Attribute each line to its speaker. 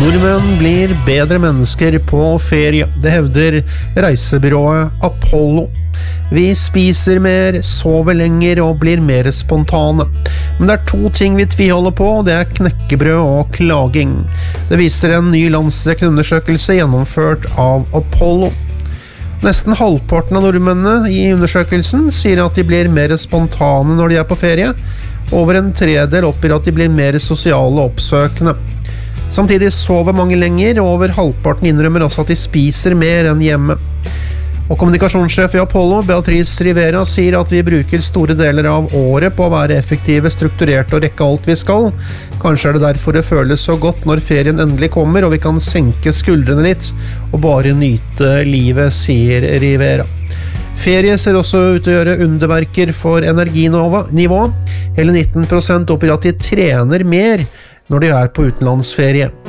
Speaker 1: Nordmenn blir bedre mennesker på ferie, det hevder reisebyrået Apollo. Vi spiser mer, sover lenger og blir mer spontane. Men det er to ting vi tviholder på, det er knekkebrød og klaging. Det viser en ny landsdekkende undersøkelse gjennomført av Apollo. Nesten halvparten av nordmennene i undersøkelsen sier at de blir mer spontane når de er på ferie. Over en tredel oppgir at de blir mer sosiale og oppsøkende. Samtidig sover mange lenger, og over halvparten innrømmer også at de spiser mer enn hjemme. Og kommunikasjonssjef i Apollo, Beatrice Rivera, sier at vi bruker store deler av året på å være effektive, strukturerte og rekke alt vi skal. Kanskje er det derfor det føles så godt når ferien endelig kommer, og vi kan senke skuldrene litt og bare nyte livet, sier Rivera. Ferie ser også ut til å gjøre underverker for energinivå. Hele 19% oppgir at de trener mer når de er på utenlandsferie.